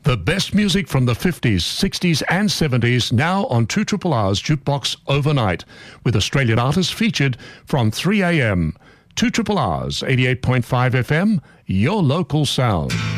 The best music from the 50s, 60s and 70s now on 2RRR's Jukebox Overnight, with Australian artists featured from 3 a.m. 2RRR's 88.5 FM, your local sound.